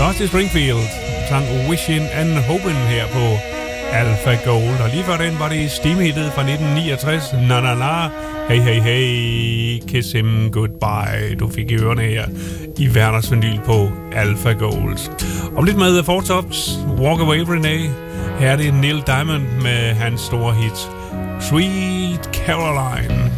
Dusty Springfield sang Wishing and Hoping her på Alpha Gold. Og lige før den var det steamhittet fra 1969. Na na na, hey hey hey, kiss him goodbye. Du fik i ørerne her i hverdagsvinyl på Alpha Gold. Om lidt med Four Tops, Walk Away Renee. Her er det Neil Diamond med hans store hit Sweet Caroline.